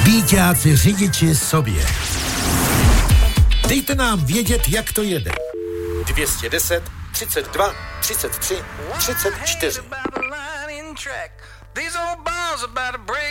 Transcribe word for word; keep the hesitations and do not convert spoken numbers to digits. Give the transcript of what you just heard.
Víťáci řidiči sobě. Dejte nám vědět, jak to jede. dvě stě deset, třicet dva, třicet tři, třicet čtyři.